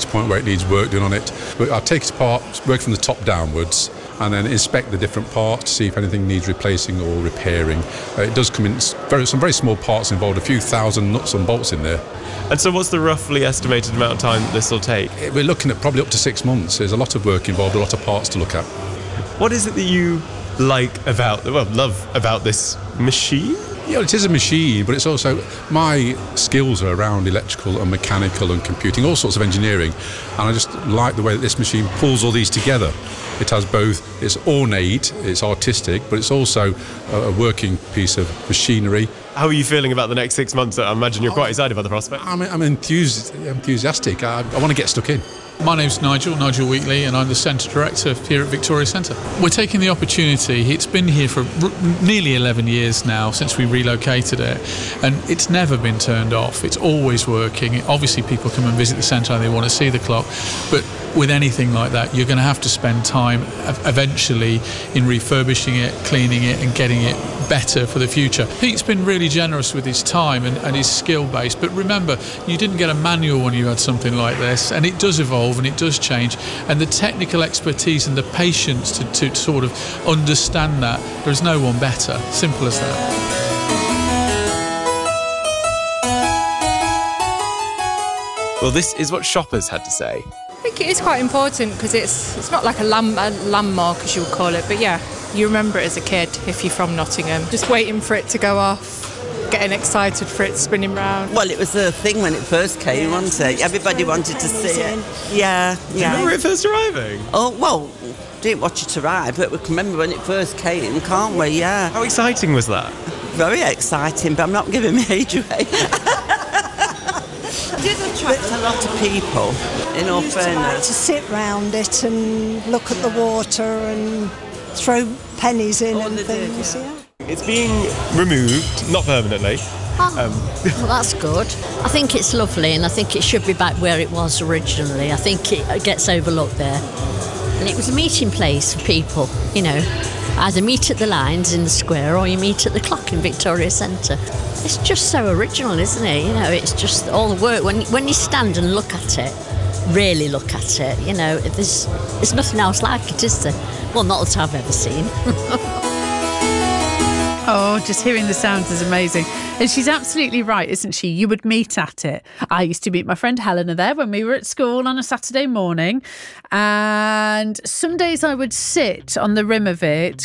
point where it needs work done on it. But I take it apart, work from the top downwards, and then inspect the different parts to see if anything needs replacing or repairing. It does come in some very small parts involved, a few thousand nuts and bolts in there. And so what's the roughly estimated amount of time that this will take? We're looking at probably up to 6 months. There's a lot of work involved, a lot of parts to look at. What is it that you love about this machine? Yeah, it is a machine, but it's also, my skills are around electrical and mechanical and computing, all sorts of engineering, and I just like the way that this machine pulls all these together. It has both, it's ornate, it's artistic, but it's also a working piece of machinery. How are you feeling about the next 6 months? I imagine you're quite excited about the prospect. I'm enthusiastic. I want to get stuck in. My name's Nigel Wheatley, and I'm the Centre Director here at Victoria Centre. We're taking the opportunity, it's been here for nearly 11 years now since we relocated it, and it's never been turned off. It's always working. Obviously people come and visit the centre and they want to see the clock, but with anything like that, you're going to have to spend time eventually in refurbishing it, cleaning it and getting it better for the future. Pete's been really generous with his time and his skill base, but remember, you didn't get a manual when you had something like this, and it does evolve and it does change, and the technical expertise and the patience to sort of understand that, there's no one better. Simple as that. Well, this is what shoppers had to say. I think it is quite important because it's not like a landmark, as you would call it, but yeah, you remember it as a kid if you're from Nottingham. Just waiting for it to go off, getting excited for it spinning round. Well, it was a thing when it first came, wasn't it? Everybody wanted to see it. Yeah. Do you remember it first arriving? Oh, well, didn't watch it arrive, but we can remember when it first came, can't we? Yeah. How exciting was that? Very exciting, but I'm not giving my age away. It did attract a lot of people, in all fairness. To sit round it and look at the water and throw pennies in and things. Yeah. It's being removed, not permanently. Well, that's good. I think it's lovely, and I think it should be back where it was originally. I think it gets overlooked there. And it was a meeting place for people, you know. Either meet at the lines in the square or you meet at the clock in Victoria Centre. It's just so original, isn't it? You know, it's just all the work. When you stand and look at it, really look at it, you know, there's nothing else like it, is there? Well, not that I've ever seen. Oh, just hearing the sounds is amazing. And she's absolutely right, isn't she? You would meet at it. I used to meet my friend Helena there when we were at school on a Saturday morning. And some days I would sit on the rim of it,